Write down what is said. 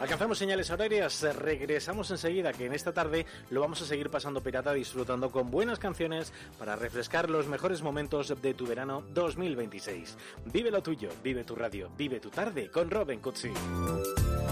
Alcanzamos señales horarias, regresamos enseguida, que en esta tarde lo vamos a seguir pasando pirata, disfrutando con buenas canciones para refrescar los mejores momentos de tu verano 2026. Vive lo tuyo, vive tu radio, vive tu tarde con Robin Cutsi.